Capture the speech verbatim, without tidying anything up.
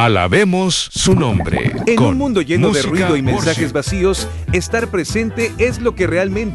Alabemos su nombre. En con un mundo lleno de música ruido y worship. mensajes vacíos, estar presente es lo que realmente